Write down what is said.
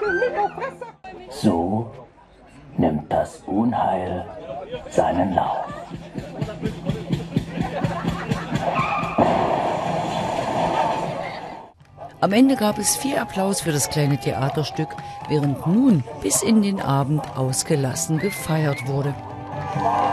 So nimmt das Unheil seinen Lauf. Am Ende gab es viel Applaus für das kleine Theaterstück, während nun bis in den Abend ausgelassen gefeiert wurde.